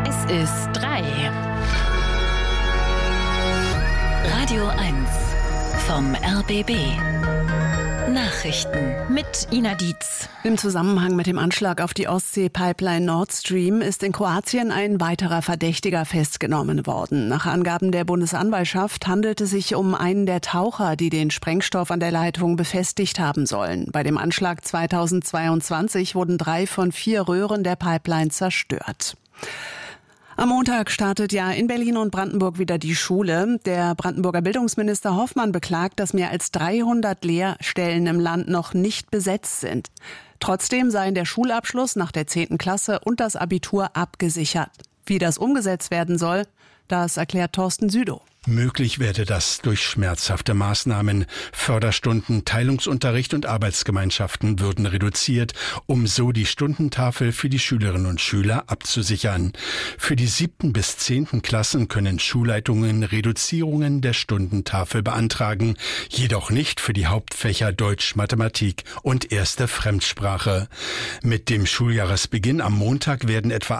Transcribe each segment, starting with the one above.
Es ist 3. Radio 1 vom RBB. Nachrichten mit Ina Dietz. Im Zusammenhang mit dem Anschlag auf die Ostsee-Pipeline Nord Stream ist in Kroatien ein weiterer Verdächtiger festgenommen worden. Nach Angaben der Bundesanwaltschaft handelt es sich um einen der Taucher, die den Sprengstoff an der Leitung befestigt haben sollen. Bei dem Anschlag 2022 wurden 3 von 4 Röhren der Pipeline zerstört. Am Montag startet ja in Berlin und Brandenburg wieder die Schule. Der Brandenburger Bildungsminister Hoffmann beklagt, dass mehr als 300 Lehrstellen im Land noch nicht besetzt sind. Trotzdem seien der Schulabschluss nach der 10. Klasse und das Abitur abgesichert. Wie das umgesetzt werden soll, das erklärt Thorsten Südow. Möglich werde das durch schmerzhafte Maßnahmen. Förderstunden, Teilungsunterricht und Arbeitsgemeinschaften würden reduziert, um so die Stundentafel für die Schülerinnen und Schüler abzusichern. Für die 7. bis 10. Klassen können Schulleitungen Reduzierungen der Stundentafel beantragen, jedoch nicht für die Hauptfächer Deutsch, Mathematik und erste Fremdsprache. Mit dem Schuljahresbeginn am Montag werden etwa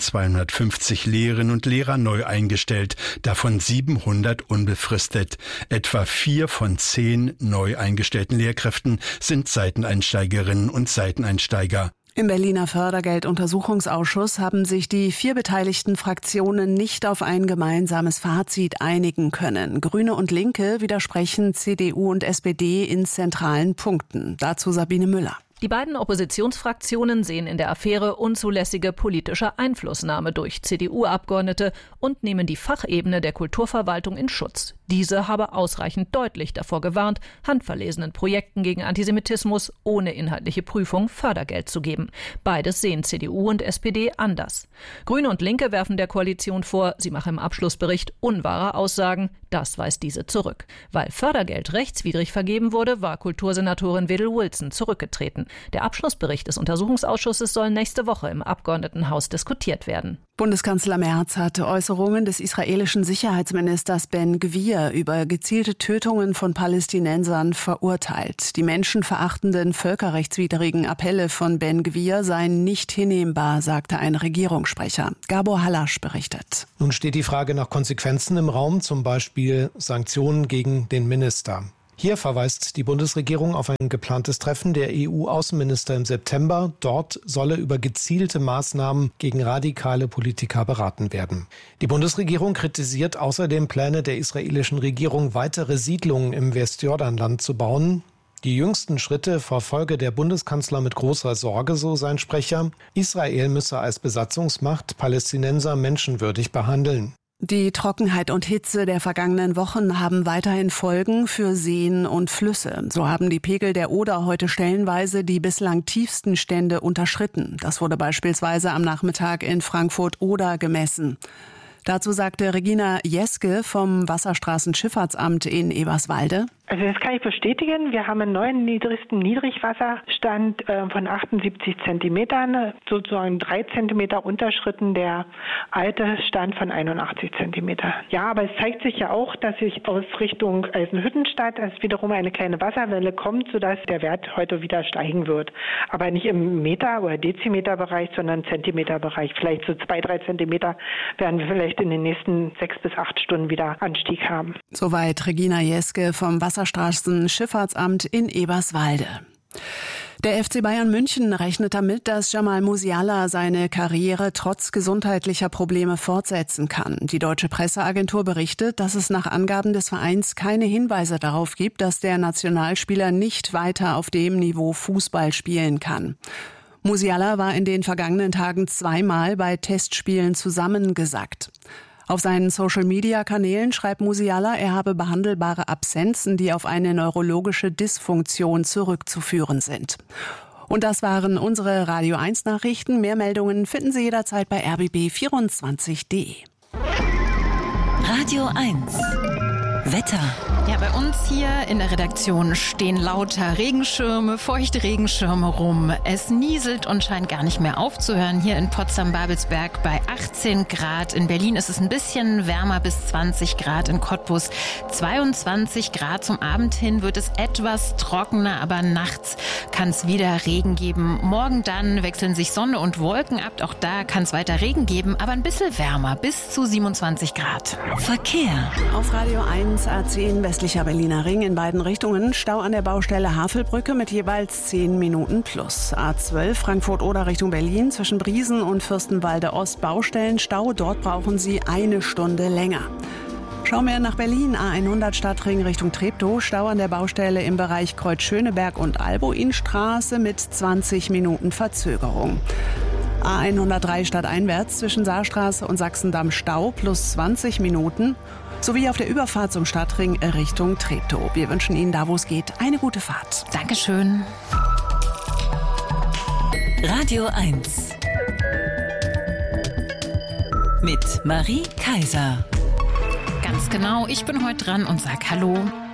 1250 Lehrerinnen und Lehrer neu eingestellt, davon 700 unbefristet. Etwa 4 von 10 neu eingestellten Lehrkräften sind Seiteneinsteigerinnen und Seiteneinsteiger. Im Berliner Fördergelduntersuchungsausschuss haben sich die 4 beteiligten Fraktionen nicht auf ein gemeinsames Fazit einigen können. Grüne und Linke widersprechen CDU und SPD in zentralen Punkten. Dazu Sabine Müller. Die beiden Oppositionsfraktionen sehen in der Affäre unzulässige politische Einflussnahme durch CDU-Abgeordnete und nehmen die Fachebene der Kulturverwaltung in Schutz. Diese habe ausreichend deutlich davor gewarnt, handverlesenen Projekten gegen Antisemitismus ohne inhaltliche Prüfung Fördergeld zu geben. Beides sehen CDU und SPD anders. Grüne und Linke werfen der Koalition vor, sie mache im Abschlussbericht unwahre Aussagen. Das weist diese zurück. Weil Fördergeld rechtswidrig vergeben wurde, war Kultursenatorin Wedel-Wilson zurückgetreten. Der Abschlussbericht des Untersuchungsausschusses soll nächste Woche im Abgeordnetenhaus diskutiert werden. Bundeskanzler Merz hatte Äußerungen des israelischen Sicherheitsministers Ben Gvir über gezielte Tötungen von Palästinensern verurteilt. Die menschenverachtenden, völkerrechtswidrigen Appelle von Ben Gvir seien nicht hinnehmbar, sagte ein Regierungssprecher. Gabor Halasch berichtet. Nun steht die Frage nach Konsequenzen im Raum, zum Beispiel Sanktionen gegen den Minister. Hier verweist die Bundesregierung auf ein geplantes Treffen der EU-Außenminister im September. Dort solle über gezielte Maßnahmen gegen radikale Politiker beraten werden. Die Bundesregierung kritisiert außerdem Pläne der israelischen Regierung, weitere Siedlungen im Westjordanland zu bauen. Die jüngsten Schritte verfolge der Bundeskanzler mit großer Sorge, so sein Sprecher. Israel müsse als Besatzungsmacht Palästinenser menschenwürdig behandeln. Die Trockenheit und Hitze der vergangenen Wochen haben weiterhin Folgen für Seen und Flüsse. So haben die Pegel der Oder heute stellenweise die bislang tiefsten Stände unterschritten. Das wurde beispielsweise am Nachmittag in Frankfurt-Oder gemessen. Dazu sagte Regina Jeske vom Wasserstraßenschifffahrtsamt in Eberswalde. Also das kann ich bestätigen. Wir haben einen neuen niedrigsten Niedrigwasserstand von 78 Zentimetern, sozusagen 3 Zentimeter unterschritten der alte Stand von 81 Zentimeter. Ja, aber es zeigt sich ja auch, dass sich aus Richtung Eisenhüttenstadt wiederum eine kleine Wasserwelle kommt, sodass der Wert heute wieder steigen wird. Aber nicht im Meter- oder Dezimeterbereich, sondern Zentimeterbereich. Vielleicht so 2-3 Zentimeter werden wir vielleicht in den nächsten 6 bis 8 Stunden wieder Anstieg haben. Soweit Regina Jeske vom Wasserstraßenschifffahrtsamt in Eberswalde. Der FC Bayern München rechnet damit, dass Jamal Musiala seine Karriere trotz gesundheitlicher Probleme fortsetzen kann. Die deutsche Presseagentur berichtet, dass es nach Angaben des Vereins keine Hinweise darauf gibt, dass der Nationalspieler nicht weiter auf dem Niveau Fußball spielen kann. Musiala war in den vergangenen Tagen 2-mal bei Testspielen zusammengesackt. Auf seinen Social-Media-Kanälen schreibt Musiala, er habe behandelbare Absenzen, die auf eine neurologische Dysfunktion zurückzuführen sind. Und das waren unsere Radio 1 Nachrichten. Mehr Meldungen finden Sie jederzeit bei rbb24.de. Radio 1 Wetter. Ja, bei uns hier in der Redaktion stehen lauter Regenschirme, feuchte Regenschirme rum. Es nieselt und scheint gar nicht mehr aufzuhören. Hier in Potsdam-Babelsberg bei 18 Grad. In Berlin ist es ein bisschen wärmer, bis 20 Grad. In Cottbus 22 Grad. Zum Abend hin wird es etwas trockener, aber nachts kann es wieder Regen geben. Morgen dann wechseln sich Sonne und Wolken ab. Auch da kann es weiter Regen geben, aber ein bisschen wärmer, bis zu 27 Grad. Verkehr. Auf Radio 1 A10 westlicher Berliner Ring in beiden Richtungen Stau an der Baustelle Havelbrücke mit jeweils 10 Minuten plus. A12 Frankfurt-Oder Richtung Berlin zwischen Briesen und Fürstenwalde Ost Baustellenstau. Dort brauchen Sie 1 Stunde länger. Schauen wir nach Berlin, A100 Stadtring Richtung Treptow, Stau an der Baustelle im Bereich Kreuz-Schöneberg und Albuinstraße mit 20 Minuten Verzögerung. A103 stadteinwärts zwischen Saarstraße und Sachsendamm Stau plus 20 Minuten. Sowie auf der Überfahrt zum Stadtring Richtung Treptow. Wir wünschen Ihnen da, wo es geht, eine gute Fahrt. Dankeschön. Radio 1 mit Marie Kaiser. Ganz genau, ich bin heute dran und sag Hallo.